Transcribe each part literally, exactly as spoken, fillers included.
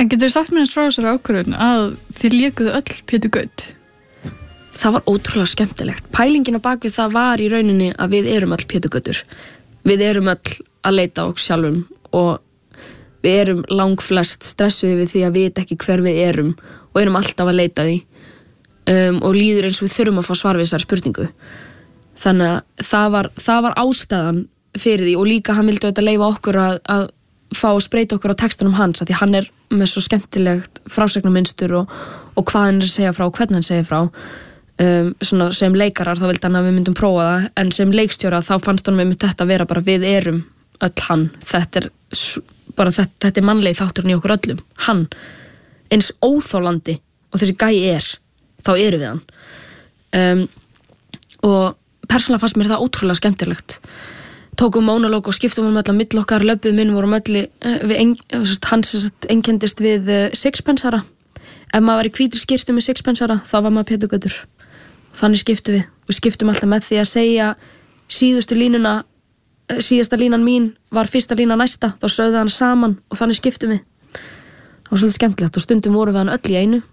En getur þú sagt mér eins frá þessari ákvörðun að þið lékuðu öll Pétur Gaut? Það var ótrúlega skemmtilegt. Pælingin á bakvið það var í rauninni að við erum öll Pétur Gautur. Við erum öll að leita á okkur sjálfum og við erum langflest stressuð við því að vita ekki hver við erum og erum alltaf að leita því um, og líður eins og við þurfum að fá svar við þessari spurningu. Þannig að það var, það var ástæðan fyrir því og líka hann vildi auðvitað leyfa okkur að, að fá að spreita okkur á textanum hans að því hann er með svo skemmtilegt frásagnarmynstur og, og hvað hann er að segja frá og hvernig hann segja frá um, svona sem leikarar þá vildi hann að við myndum prófa það en sem leikstjóra þá fannst hann með þetta að vera bara við erum öll hann þetta er, bara, þetta, þetta er mannlegi þátturinn í okkur öllum hann, eins óþólandi og þessi gæi er þá erum við hann um, og persónulega fannst mér það ótrúlega skemmtilegt tókum monolog og skiptum um öll að mill okkar löpuð minn vorum öll við ein, hans einkendist við sixpensara ef maður var í hvítri skyrtu með sixpensara þá var maður Pétur Gautur þannig skiptum við við skiptum alltaf með því að segja síðustu línuna síðasta línan mín var fyrsta lína næsta þá sögðu hann saman og þannig skiptum við það var svolítið skemmtilegt og stundum vorum við hann öll í einu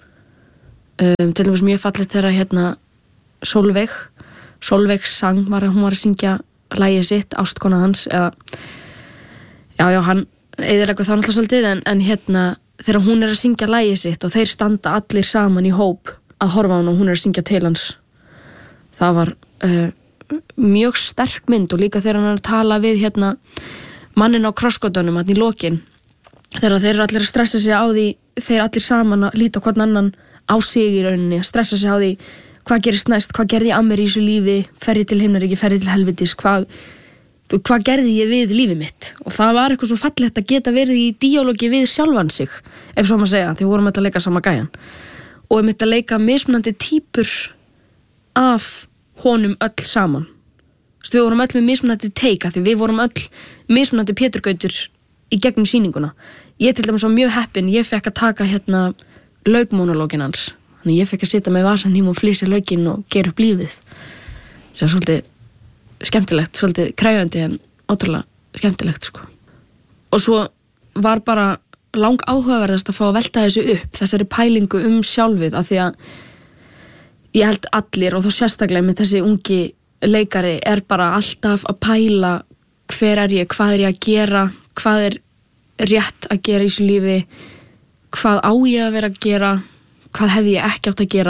um, til dæmis mjög fallegt þegar hérna Sólveig Sólveig sang var, hún var að syngja lagið sitt, ástkona hans eða, já, já, hann eyðileggur þá náttúrulega svolítið en, en hérna, þegar hún er að syngja lagið sitt og þeir standa allir saman í hóp að horfa á hann og hún er að syngja til hans það var uh, mjög sterk mynd og líka þegar hann er að tala við hérna mannin á krossgötunum hann í lokin, þegar þeir eru allir að stressa sig á því, þeir allir saman að líta hvern annan á sig í rauninni að stressa sig á því hvað gerist næst, hvað gerði ég að mér í þessu lífi fer ég til himnaríki, fer ég til helvitis hvað, hvað gerði ég við lífið mitt og það var eitthvað svo fallegt að geta verið í díalógi við sjálfan sig ef svo maður segja, því við vorum að leika sama gæjan og við myndum að leika mismunandi típur af honum öll saman við vorum öll með mismunandi teika því við vorum öll mismunandi Pétur Gautur í gegnum sýninguna ég til dæmis var mjög heppin, ég fekk að taka hérna laugmonólógin hans þannig ég fekk að sitja með vasaným og flýsa laukinn og gera upp lífið það er svolítið skemmtilegt svolítið kræfandi en ótrúlega skemmtilegt sko. Og svo var bara lang áhugaverðast að fá að velta þessu upp þessari pælingu um sjálfið af því að ég held allir og þá sérstaklega með þessi ungi leikari er bara alltaf að pæla hver er ég, hvað er ég að gera hvað er rétt að gera í þessu lífi hvað á ég að vera að gera hvað hefði ég ekki átt að gera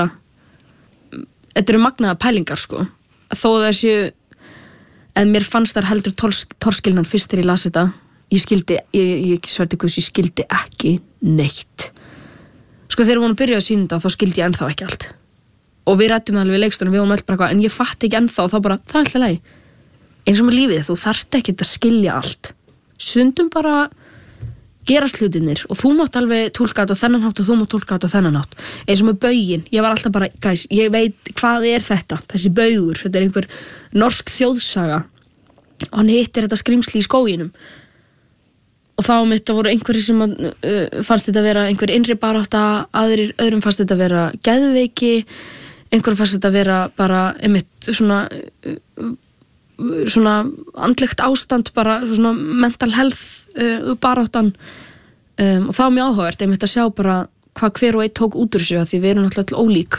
þetta eru magnaða pælingar sko þó þessu en mér fannst þar heldur tors, torskilnan fyrst þegar ég las þetta ég skildi, ég, ég sverti hvers ég skildi ekki neitt sko þegar við vorum að byrja að sýna þá skildi ég ennþá ekki allt og við rættum það alveg við leikstunum, við vorum alltaf bara en ég fatt ekki ennþá og þá bara, það er alltaf leið eins og með lífið, þú þarft ekki að skilja allt stundum bara gerast hlutinir og þú mátt alveg túlka þetta á þennan hátt og þú mátt túlka þetta á þennan hátt eins og með bauginn, ég var alltaf bara guys, ég veit hvað er þetta, þessi baugur þetta er einhver norsk þjóðsaga og hann hittir þetta skrímsli í skóginum og þá mitt það voru einhverjir sem uh, fannst þetta vera einhver innri barátta, aðrir öðrum fannst þetta vera geðveiki einhverjum fannst þetta vera bara einmitt svona uh, svona andlegt ástand bara svona mental health uh, baráttan um, og þá er mjög áhugavert einmitt að sjá bara hvað hver og einn tók út úr sig því við erum náttúrulega ólík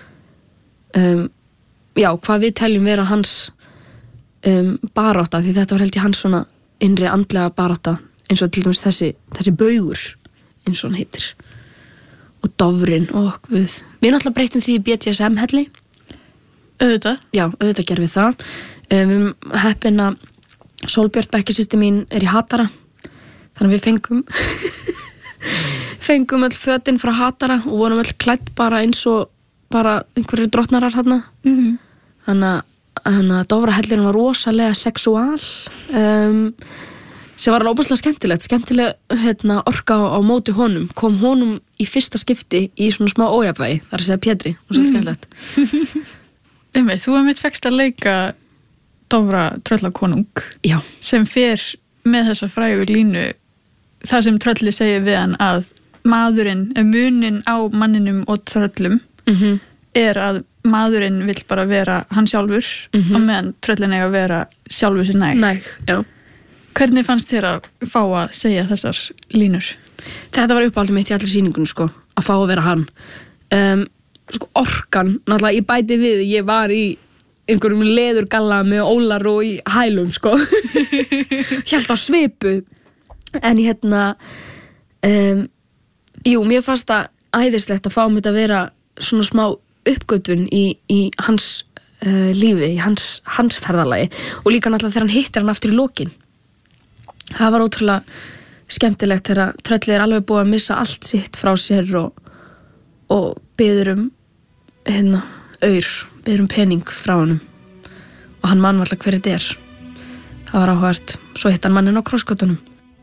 um, já, hvað við teljum vera hans um, barátta því þetta var held ég hans svona innri andlega barátta eins og til dæmis þessi, þessi baugur eins og hann heitir og dofrin og við við náttúrulega breytum því í B D S M helli auðvitað já, auðvitað gerum við það Um, heppin að Sólbjört bekkjarsystir mín er í Hatara þannig að við fengum fengum öll fötin frá Hatara og vorum öll klædd bara eins og bara einhverjir drottnarar hérna mm-hmm. þannig að Dofrahellirinn var rosalega sexuál um, sem var alveg óbúslega skemmtilegt skemmtileg hérna, orka á, á móti honum kom honum í fyrsta skipti í svona smá ójafnvægi þar að segja Pétri og svolítið skemmtilegt Einmitt, þú hefði mitt fekst að leika Dofra tröllakonung Já. sem fer með þessa frægu línu það sem trölli segir við hann að maðurinn, munin á manninum og tröllum mm-hmm. er að maðurinn vill bara vera hann sjálfur mm-hmm. og meðan tröllin eiga að vera sjálfur sér næg. Næg, já. Hvernig fannst þér að fá að segja þessar línur? Þetta var uppáhaldið mitt í allir sýningunum sko, að fá að vera hann. Um, sko orkan, náttúrulega ég bæti við, ég var í einhverjum leðurgalla með ólar og í hælum sko. Hélt á svipu. En hérna, um, jú, mér fannst það æðislegt að fá mig að vera svona smá uppgötvun í, í hans uh, lífi, í hans, hans ferðalagi og líka náttúrulega þegar hann hittir hann aftur í lokin. Það var ótrúlega skemmtilegt þegar tröllið er alveg búið að missa allt sitt frá sér og, og biður um hérna, aur, biður um pening frá honum og hann man alltaf hver þetta er. Það var áhugavert. Svo hitt hann manninn á krossgötunum.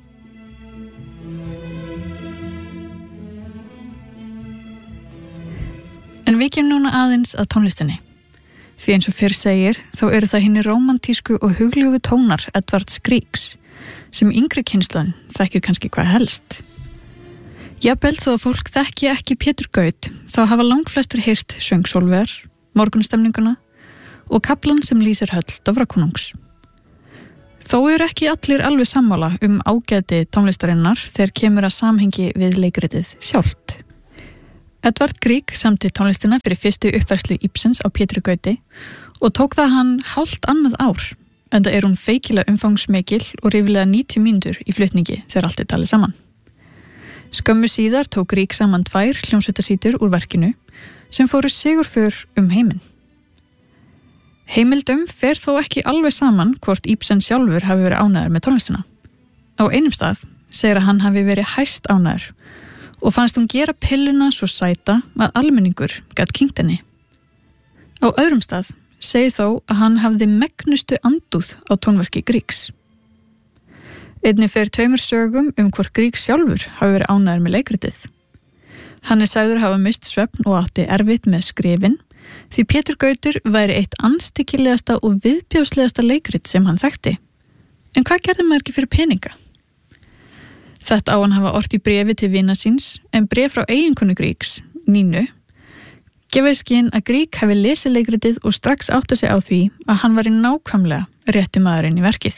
En við kemum núna aðeins að tónlistinni. Því eins og fyrr segir, þá eru það hinni rómantísku og hugljúfu tónar Edvards Griegs, sem yngri kynslóðin þekkir kannski hvað helst. Jafnvel þó að fólk þekki ekki Pétur Gaut, þá hafa langflestur heyrt söng Sólveigar, Morgunstemninguna og kaflan sem lýsir höll Dofrakonungs. Þó eru ekki allir alveg sammála um ágæti tónlistarinnar þegar kemur að samhengi við leikritið sjálft. Edvard Grieg samdi tónlistina fyrir fyrstu uppfærslu Ibsens á Pétri Gauti og tók það hann hálft annað ár, en það er hún feikilega umfangsmikil og rífilega níutíu mínútur í flutningi þegar allt er talið saman. Skömmu síðar tók Grieg saman tvær hljómsveitasítur úr verkinu sem fóru sigurför um heiminn. Heimildum fer þó ekki alveg saman hvort Ibsen sjálfur hafi verið ánæður með tónlistina. Á einum stað segir að hann hafi verið hæst ánæður og fannst hún gera pilluna svo sæta að almenningur gat kynnt henni. Á öðrum stað segir þó að hann hafði megnustu andúð á tónverki Griegs. Einnig fer tveimur sögum um hvort Grieg sjálfur hafi verið ánæður með leikritið. Hann er sagður hafa mist svefn og átti erfitt með skrifin, því Pétur Gautur væri eitt anstíkilegasta og viðbjóðslegasta leikrit sem hann þekkti. En hvað gerði maður ekki fyrir peninga? Þetta á hann hafa ort í bréfi til vina síns, en bréf frá eiginkonu Griegs, Nínu, gefið skinn að Grieg hafi lesið leikritið og strax átta sig á því að hann var í nákvæmlega rétti maðurinn í verkið.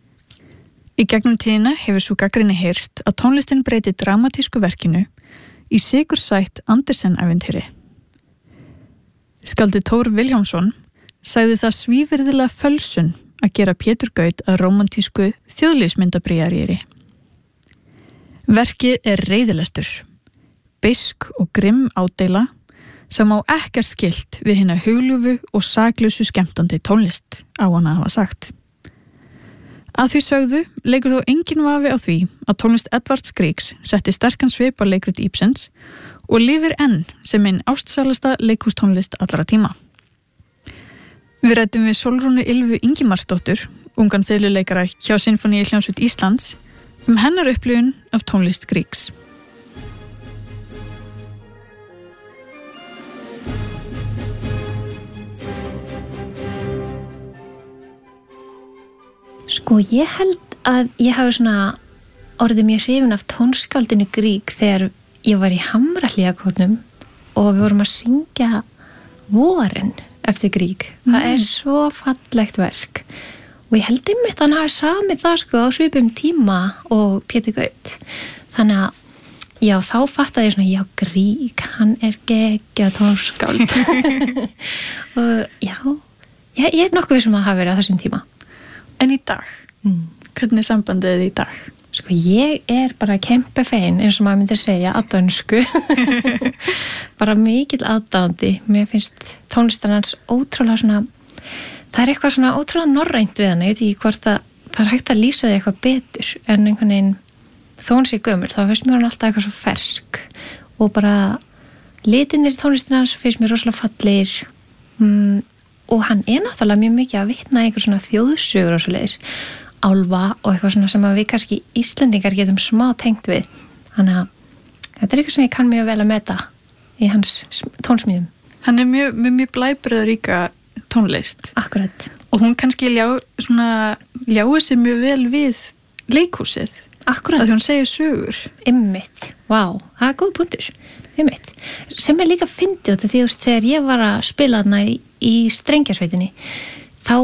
Í gegnum tíðina hefur svo gagnrýni heyrst að tónlistin breyti dramatísku verkinu í sigursætt Andersen-ævintýri. Skáldið Thor Vilhjálmsson sagði það svívirðilega fölsun að gera Pétur Gaut að rómantísku þjóðlífsmyndabríjarýri. Verkið er reiðilestur, beisk og grimm ádeila sem á ekkert skylt við hina hugljúfu og saklausu skemmtandi tónlist á hann að hafa sagt. Að því sögðu leikur þó engin vafi á því að tónlist Edvards Griegs setti sterkan svip á leikrit Ibsens og lifir enn sem einn ástsælasta leikhústónlist allra tíma. Við ræddum við Sólrúnu Ylfu Ingimarsdóttur, ungan fiðluleikara hjá Sinfóníuhljómsveit Íslands, um hennar upplifun af tónlist Griegs. Sko, ég held að ég hafi svona orðið mjög hrifin af tónskáldinu Grieg þegar ég var í Hamrahlíðakórnum og við vorum að syngja Vorin eftir Grieg. Mm. Það er svo fallegt verk og ég held einmitt að hann hafi samið það sko á svipum tíma og Pétur Gaut. Þannig að já, þá fattaði ég svona, já, Grieg, hann er geggjað tónskáld. Og já, ég, ég er nokkuð sem að hafa verið á þessum tíma. En í dag, mm. hvernig er sambandið í dag? Sko, ég er bara kempefein, eins og maður myndir segja, aðdánsku. Bara mikill aðdándi. Mér finnst tónlistin hans ótrúlega svona, það er eitthvað svona ótrúlega norrænt við hana. Ég veit ekki hvort að það er hægt að lýsa því eitthvað betur, en einhvern veginn, þó hún sé gömul, þá finnst mér hann alltaf eitthvað svo fersk. Og bara litinir í tónlistin hans finnst mér rosalega fallegir. Mm, og hann er náttúrulega mjög mikið að vitna einhver svona þjóðsögur og svo leiðis. Álfa og eitthvað svona sem að við kannski Íslendingar getum smá tengt við. Þannig að þetta er eitthvað sem ég kann mjög vel að meta í hans tónsmíðum. Hann er mjög, mjög, mjög blæbröðuríka tónlist. Akkurat. Og hún kannski ljá, svona, ljáir sig mjög vel við leikhúsið. Akkurat. Að hún segir sögur. Einmitt. Vá, það er góð punktur. Einmitt. Sem er líka fyndið út af því að þegar ég var að spila þarna í, í strengjasveitinni, þá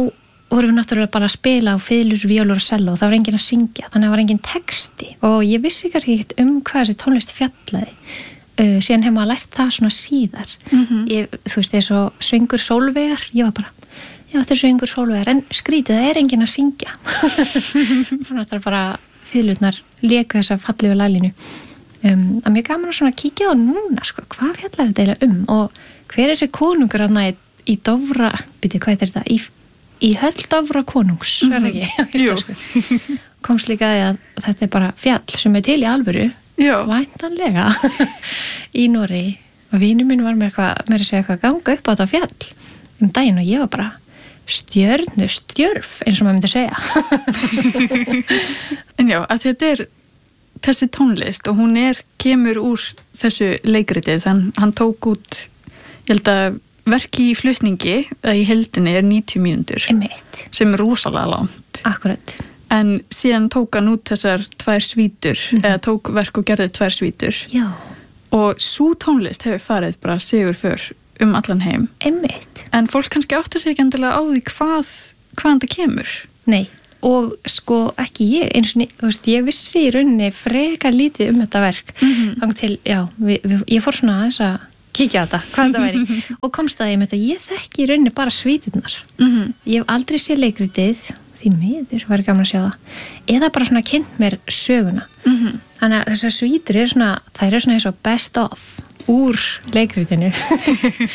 vorum við náttúrulega bara að spila á fiðlur, víólur og selló, það var enginn að syngja, þannig að það var enginn texti og ég vissi kannski ekkert um hvað þessi tónlist fjallaði. Uh, síðan hefur maður lært það svona síðar. Mm-hmm. Ég, þú veist, þeir svo söngur Sólveigar, ég var bara, já þeir söngur Sólveigar, en skrítið, það er enginn að syngja. Þannig að það er bara fiðlurnar léku þessa fallegu lælinu. Um, að mjög gaman að svona kíkja á núna, sko, hvað fjallar þetta eiginlega um og hver er þessi konungur að næ í Dofra, byrju, hvað er þetta, í Í höll Dofra konungs, mm-hmm. var það ekki? Komst líka að þetta er bara fjall sem er til í alvöru, væntanlega, í Noregi. Og vinur minn var með eitthvað, með að segja eitthvað ganga upp á þetta fjall um daginn og ég var bara stjörnu, stjörf, eins og maður myndi segja. En já, að þetta er þessi tónlist og hún er, kemur úr þessu leikritið, þannig hann tók út, ég held að verki í flutningi í heildinni er níutíu mínútur sem er rosalega langt. Akkurat. En síðan tók hann út þessar tvær svítur mm-hmm. eða tók verk og gerði tvær svítur. Já. Og sú tónlist hefur farið bara sigur för um allan heim. Einmitt. En fólk kannski átti sig ekki endilega á því hvað hvaðan það kemur. Nei, og sko ekki ég eins og þú veist, ég vissi í rauninni frekar lítið um þetta verk. Mm-hmm. Þannig til, já, við, við, ég fór svona aðeins að kíkja á þetta, hvað þetta væri og komst að ég með þetta, ég þekki í rauninni bara svíturnar. Mm-hmm. Ég hef aldrei séð leikritið, því miður væri gaman að sjá það eða bara svona kynnt mér söguna. Mm-hmm. Þannig að þessar svítur er svona, það er svona eins og best of úr leikritinu